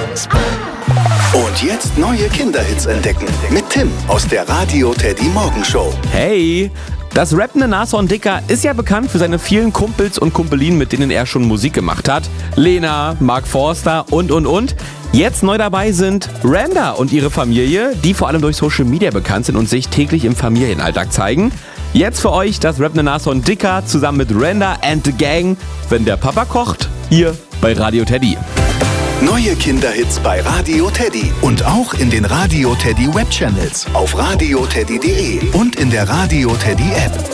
Und jetzt neue Kinderhits entdecken mit Tim aus der Radio Teddy Morgenshow. Hey, das rappende Nashorn Dicker ist ja bekannt für seine vielen Kumpels und Kumpelinen, mit denen er schon Musik gemacht hat. Lena, Mark Forster und. Jetzt neu dabei sind Randa und ihre Familie, die vor allem durch Social Media bekannt sind und sich täglich im Familienalltag zeigen. Jetzt für euch das rappende Nashorn Dicker zusammen mit Randa and the Gang, wenn der Papa kocht, hier bei Radio Teddy. Neue Kinderhits bei Radio Teddy und auch in den Radio Teddy Webchannels auf radioteddy.de und in der Radio Teddy App.